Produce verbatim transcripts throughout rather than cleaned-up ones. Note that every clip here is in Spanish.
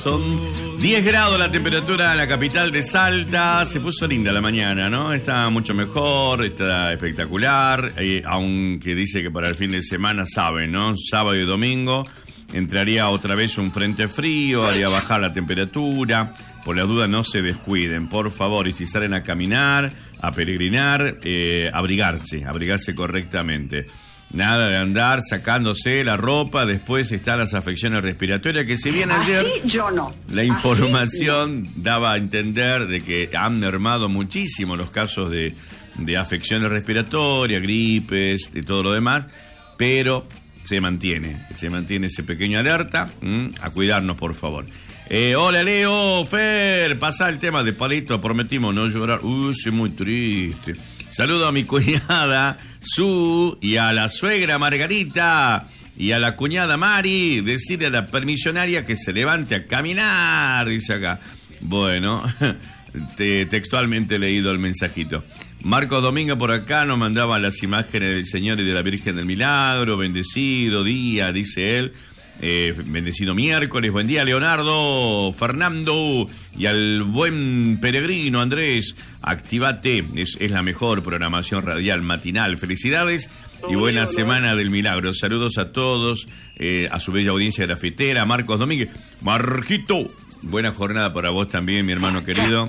Son diez grados la temperatura en la capital de Salta. Se puso linda la mañana, ¿no? Está mucho mejor, está espectacular. Eh, aunque dice que para el fin de semana, saben, ¿no? Sábado y domingo entraría otra vez un frente frío, haría bajar la temperatura. Por la duda, no se descuiden, por favor. Y si salen a caminar, a peregrinar, eh, abrigarse, abrigarse correctamente. Nada de andar sacándose la ropa, después están las afecciones respiratorias, que si bien ayer Así yo no. la información no. daba a entender de que han mermado muchísimo los casos de, de afecciones respiratorias, gripes y todo lo demás, pero se mantiene, se mantiene ese pequeño alerta, ¿m? A cuidarnos, por favor. Eh, hola Leo, Fer, pasa el tema de Palito, prometimos no llorar. Uy, soy muy triste. Saludo a mi cuñada Su y a la suegra Margarita y a la cuñada Mari. Decirle a la permisionaria que se levante a caminar, dice acá. Bueno, te, textualmente he leído el mensajito. Marco Domingo por acá nos mandaba las imágenes del Señor y de la Virgen del Milagro. Bendecido día, dice él. Eh, bendecido miércoles, buen día Leonardo, Fernando y al buen peregrino Andrés. Activate, es, es la mejor programación radial matinal. Felicidades y buena semana del milagro. Saludos a todos, eh, a su bella audiencia grafitera. Marcos Domínguez, Marquito, buena jornada para vos también, mi hermano querido.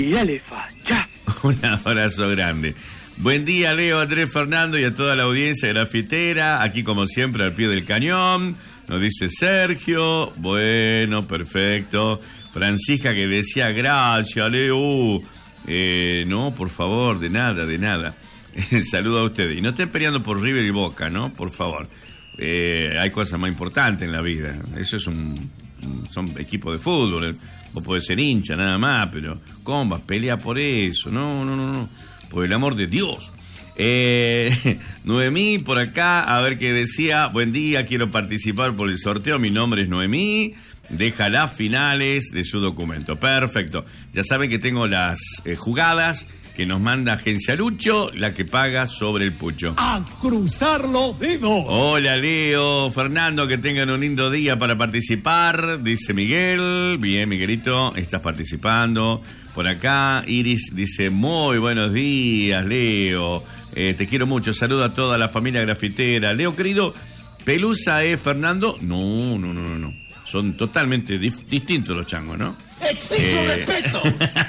Un abrazo grande. Buen día Leo, Andrés, Fernando y a toda la audiencia grafitera. Aquí como siempre al pie del cañón. Nos dice Sergio, bueno, perfecto. Francisca que decía, gracias, Leo. Eh, no, por favor, de nada, de nada. Saludo a ustedes. Y no estén peleando por River y Boca, ¿no? Por favor. Eh, hay cosas más importantes en la vida. Eso es un... son equipos de fútbol. Vos podés ser hincha, nada más, pero ¿cómo vas a pelear por eso? No, no, no, no. Por el amor de Dios. Eh, Noemí por acá, a ver qué decía. Buen día, quiero participar por el sorteo. Mi nombre es Noemí. Deja las finales de su documento. Perfecto. Ya saben que tengo las eh, jugadas que nos manda Agencia Lucho, la que paga sobre el pucho. ¡A cruzar los dedos! Hola Leo, Fernando, que tengan un lindo día para participar, dice Miguel. Bien, Miguelito, estás participando. Por acá, Iris dice, muy buenos días, Leo. Eh, te quiero mucho, saludo a toda la familia grafitera. Leo, querido, ¿Pelusa es Fernando? No, no, no, no, no. Son totalmente dif- distintos los changos, ¿no? ¡Exijo eh... respeto!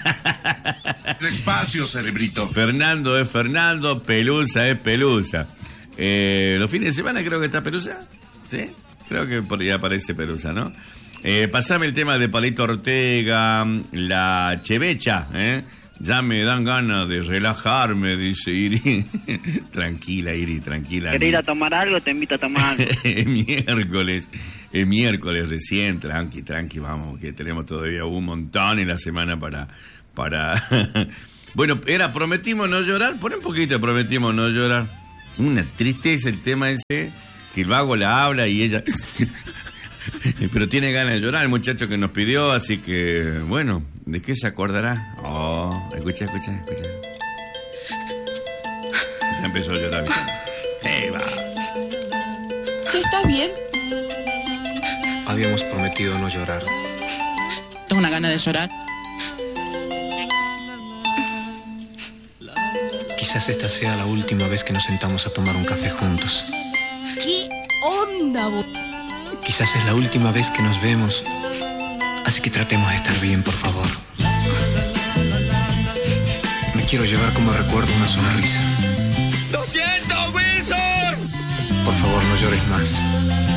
Despacio, cerebrito. Fernando es Fernando, Pelusa es Pelusa. Eh, los fines de semana creo que está Pelusa, ¿sí? Creo que por ahí aparece Pelusa, ¿no? Eh, pasame el tema de Palito Ortega, la chevecha, ¿eh? Ya me dan ganas de relajarme, dice Iri. Tranquila, Iri, tranquila. ¿Querés ir a tomar algo? Te invito a tomar algo. Es miércoles, es miércoles recién, tranqui, tranqui, vamos, que tenemos todavía un montón en la semana para... para Bueno, era prometimos no llorar, pon un poquito, prometimos no llorar. Una tristeza el tema ese, que el vago la habla y ella... Pero tiene ganas de llorar el muchacho que nos pidió, así que, bueno, ¿de qué se acordará? Oh, escucha, escucha, escucha. Ya empezó a llorar. ¡Eh, va! ¿Sí estás bien? Habíamos prometido no llorar. Tengo una gana de llorar. Quizás esta sea la última vez que nos sentamos a tomar un café juntos. ¿Qué onda, vos? Quizás es la última vez que nos vemos, así que tratemos de estar bien, por favor. Me quiero llevar como recuerdo una sonrisa. ¡Lo siento, Wilson! Por favor, no llores más.